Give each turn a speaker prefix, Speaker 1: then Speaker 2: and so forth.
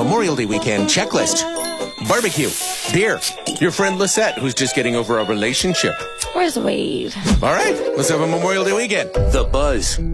Speaker 1: Memorial Day weekend checklist. Barbecue. Beer. Your friend Lisette, who's just getting over a relationship.
Speaker 2: Where's Wade?
Speaker 1: All right, let's have a Memorial Day weekend. The Buzz.